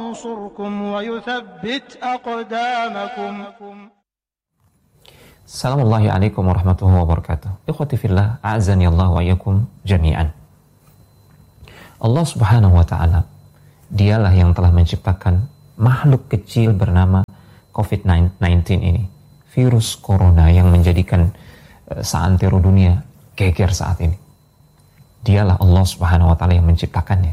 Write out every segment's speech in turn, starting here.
ينصركم ويثبت أقدامكم. Assalamualaikum warahmatullahi wabarakatuh. Ikhwati fillah, a'azani Allah wa iyyakum jami'an. Allah Subhanahu wa taala, dialah yang telah menciptakan makhluk kecil bernama COVID-19 ini. Virus corona yang menjadikan seantero dunia geger saat ini. Dialah Allah Subhanahu wa taala yang menciptakannya.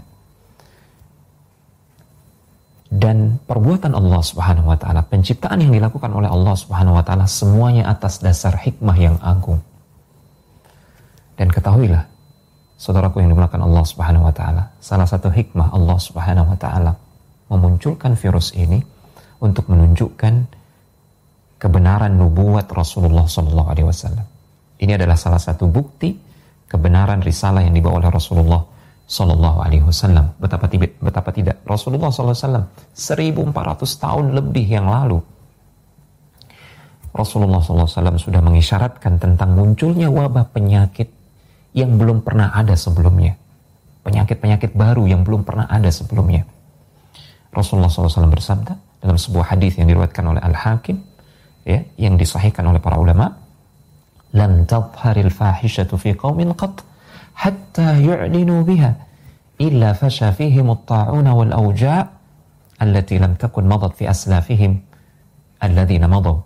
Dan perbuatan Allah Subhanahu wa taala, penciptaan yang dilakukan oleh Allah Subhanahu wa taala, semuanya atas dasar hikmah yang agung. Dan ketahuilah, saudaraku yang dimuliakan Allah Subhanahu wa taala, salah satu hikmah Allah Subhanahu wa taala memunculkan virus ini untuk menunjukkan kebenaran nubuat Rasulullah sallallahu alaihi wasallam. Ini adalah salah satu bukti kebenaran risalah yang dibawa oleh Rasulullah sallallahu alaihi wasallam. Betapa tidak Rasulullah sallallahu alaihi wasallam 1400 tahun lebih yang lalu, Rasulullah sallallahu alaihi wasallam sudah mengisyaratkan tentang munculnya wabah penyakit yang belum pernah ada sebelumnya. Penyakit-penyakit baru yang belum pernah ada sebelumnya. Rasulullah sallallahu alaihi wasallam bersabda dalam sebuah hadis yang diriwayatkan oleh Al-Hakim, ya, yang disahihkan oleh para ulama, "Lam tadhharil fahishatu fi qaumin qat hatta yu'linu biha illa fasha fihim at-ta'una wal awja' allati lam takun madat fi aslafihim alladhina madaw."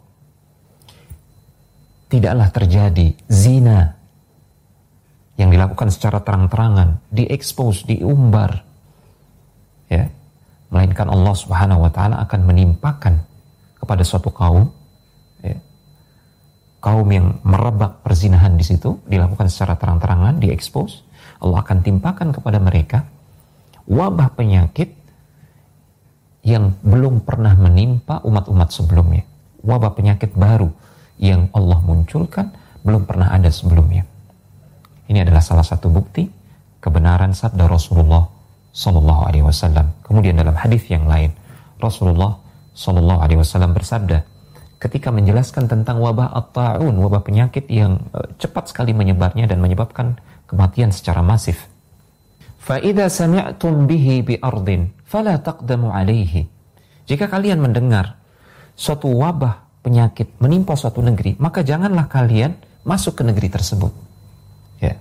Tidaklah terjadi zina yang dilakukan secara terang-terangan, diekspos, diumbar, ya, melainkan Allah Subhanahu wa taala akan menimpakan kepada suatu kaum, ya, kaum yang merebak perzinahan di situ, dilakukan secara terang-terangan, diekspos, Allah akan timpakan kepada mereka wabah penyakit yang belum pernah menimpa umat-umat sebelumnya. Wabah penyakit baru yang Allah munculkan belum pernah ada sebelumnya. Ini adalah salah satu bukti kebenaran sabda Rasulullah sallallahu alaihi wasallam. Kemudian dalam hadis yang lain, Rasulullah sallallahu alaihi wasallam bersabda ketika menjelaskan tentang wabah at-ta'un, wabah penyakit yang cepat sekali menyebarnya dan menyebabkan kematian secara masif. Fa idza sami'tum bihi bi ardin fala taqdamu alaihi. Jika kalian mendengar suatu wabah penyakit menimpa suatu negeri, maka janganlah kalian masuk ke negeri tersebut. Ya.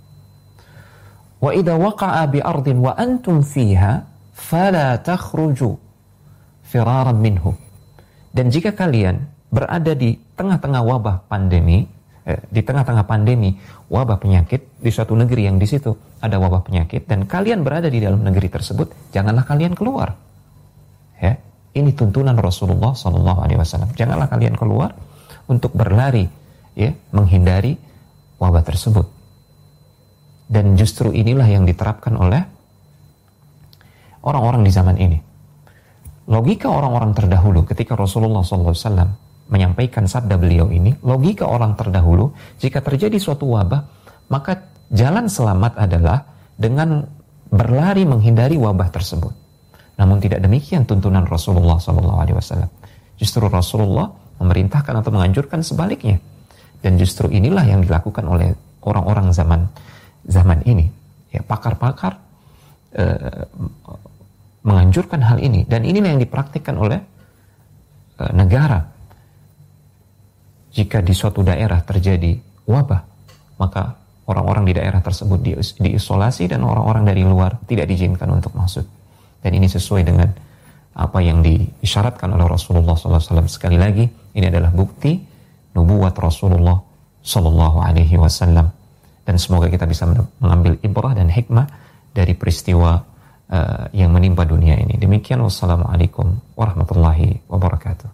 Wa idza waqa'a bi ardin wa antum fiha fala takhruju firaran minhu. Dan jika kalian berada di tengah-tengah wabah pandemi, di tengah-tengah pandemi wabah penyakit di suatu negeri yang di situ ada wabah penyakit dan kalian berada di dalam negeri tersebut, janganlah kalian keluar. Ya, ini tuntunan Rasulullah sallallahu alaihi wasallam. Janganlah kalian keluar untuk berlari, ya, menghindari wabah tersebut. Dan justru inilah yang diterapkan oleh orang-orang di zaman ini. Logika orang-orang terdahulu ketika Rasulullah SAW menyampaikan sabda beliau ini, logika orang terdahulu, jika terjadi suatu wabah, maka jalan selamat adalah dengan berlari menghindari wabah tersebut. Namun tidak demikian tuntunan Rasulullah SAW. Justru Rasulullah memerintahkan atau menganjurkan sebaliknya. Dan justru inilah yang dilakukan oleh orang-orang zaman ini. Ya, pakar-pakar menganjurkan hal ini, dan inilah yang dipraktikkan oleh negara. Jika di suatu daerah terjadi wabah, maka orang-orang di daerah tersebut diisolasi dan orang-orang dari luar tidak diizinkan untuk masuk. Dan ini sesuai dengan apa yang diisyaratkan oleh Rasulullah SAW. Sekali lagi, ini adalah bukti nubuat Rasulullah SAW. Dan semoga kita bisa mengambil ibrah dan hikmah dari peristiwa yang menimpa dunia ini. Demikian, wassalamualaikum warahmatullahi wabarakatuh.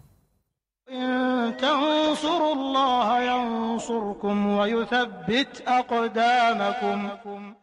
تنصروا الله ينصركم ويثبت أقدامكم.